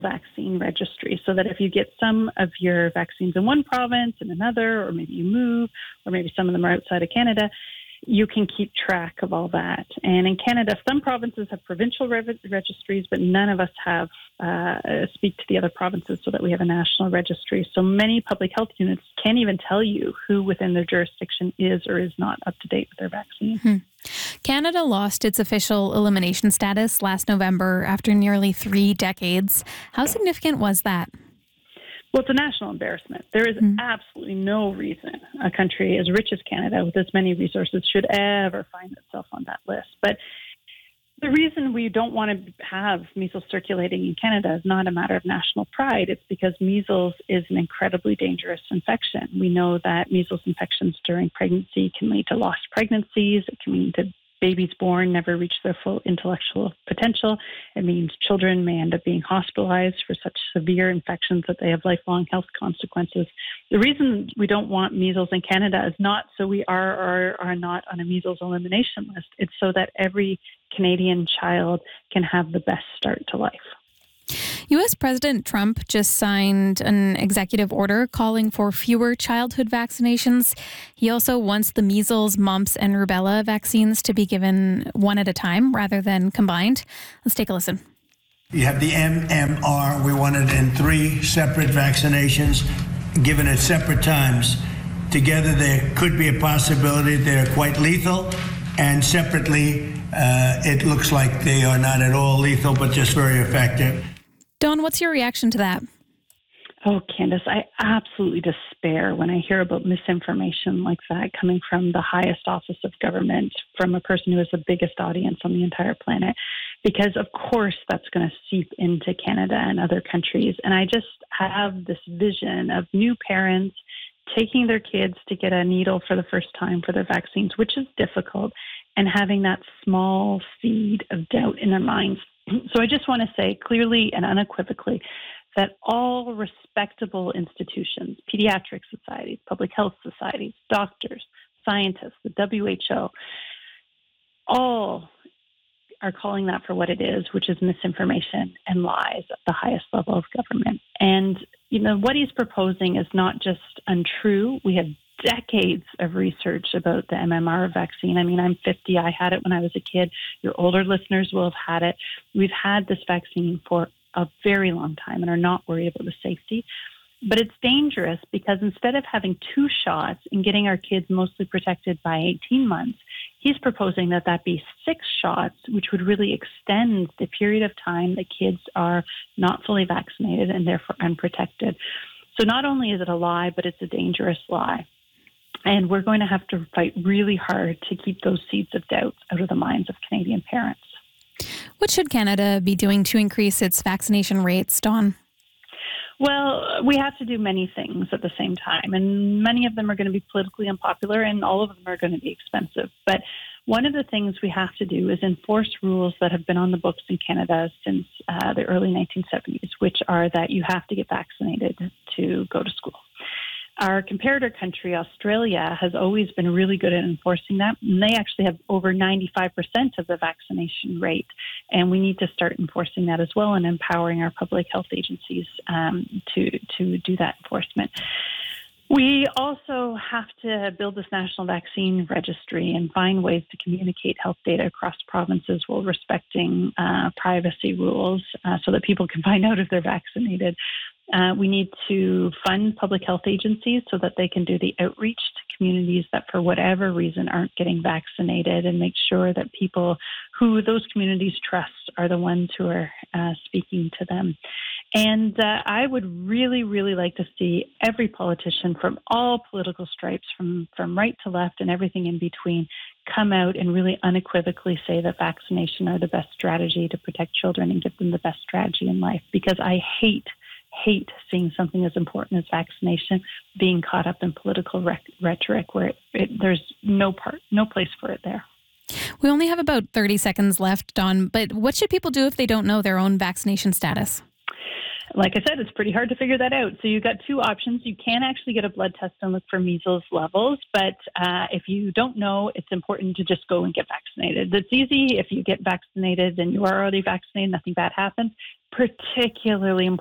vaccine registry, so that if you get some of your vaccines in one province and another, or maybe you move, or maybe some of them are outside of Canada, you can keep track of all that. And in Canada, some provinces have provincial registries, but none of us have speak to the other provinces so that we have a national registry. So many public health units can't even tell you who within their jurisdiction is or is not up to date with their vaccine. Canada lost its official elimination status last November after nearly 3 decades. How significant was that? Well, it's a national embarrassment. There is absolutely no reason a country as rich as Canada with as many resources should ever find itself on that list. But the reason we don't want to have measles circulating in Canada is not a matter of national pride. It's because measles is an incredibly dangerous infection. We know that measles infections during pregnancy can lead to lost pregnancies. It can lead to babies born never reach their full intellectual potential. It means children may end up being hospitalized for such severe infections that they have lifelong health consequences. The reason we don't want measles in Canada is not so we are or are not on a measles elimination list. It's so that every Canadian child can have the best start to life. U.S. President Trump just signed an executive order calling for fewer childhood vaccinations. He also wants the measles, mumps, and rubella vaccines to be given one at a time rather than combined. Let's take a listen. You have the MMR. We want it in 3 separate vaccinations, given at separate times. Together, there could be a possibility they're quite lethal, and separately, it looks like they are not at all lethal, but just very effective. Dawn, what's your reaction to that? Oh, Candace, I absolutely despair when I hear about misinformation like that coming from the highest office of government, from a person who has the biggest audience on the entire planet, because of course that's going to seep into Canada and other countries. And I just have this vision of new parents taking their kids to get a needle for the first time for their vaccines, which is difficult, and having that small seed of doubt in their minds. So I just want to say clearly and unequivocally that all respectable institutions, pediatric societies, public health societies, doctors, scientists, the WHO, all are calling that for what it is, which is misinformation and lies at the highest level of government. And, what he's proposing is not just untrue. We have decades of research about the MMR vaccine. I mean, I'm 50. I had it when I was a kid. Your older listeners will have had it. We've had this vaccine for a very long time and are not worried about the safety. But it's dangerous because instead of having 2 shots and getting our kids mostly protected by 18 months, he's proposing that be 6 shots, which would really extend the period of time that kids are not fully vaccinated and therefore unprotected. So not only is it a lie, but it's a dangerous lie. And we're going to have to fight really hard to keep those seeds of doubt out of the minds of Canadian parents. What should Canada be doing to increase its vaccination rates, Dawn? Well, we have to do many things at the same time, and many of them are going to be politically unpopular, and all of them are going to be expensive. But one of the things we have to do is enforce rules that have been on the books in Canada since the early 1970s, which are that you have to get vaccinated to go to school. Our comparator country, Australia, has always been really good at enforcing that. And they actually have over 95% of the vaccination rate. And we need to start enforcing that as well and empowering our public health agencies to do that enforcement. We also have to build this national vaccine registry and find ways to communicate health data across provinces while respecting privacy rules so that people can find out if they're vaccinated. We need to fund public health agencies so that they can do the outreach to communities that for whatever reason aren't getting vaccinated, and make sure that people who those communities trust are the ones who are speaking to them. And I would really, really like to see every politician from all political stripes, from right to left and everything in between, come out and really unequivocally say that vaccination are the best strategy to protect children and give them the best strategy in life. Because I hate seeing something as important as vaccination being caught up in political rhetoric where there's no place for it there. We only have about 30 seconds left, Dawn, but what should people do if they don't know their own vaccination status? Like I said, it's pretty hard to figure that out. So you've got two options. You can actually get a blood test and look for measles levels, but if you don't know, it's important to just go and get vaccinated. It's easy. If you get vaccinated and you are already vaccinated, nothing bad happens. Particularly important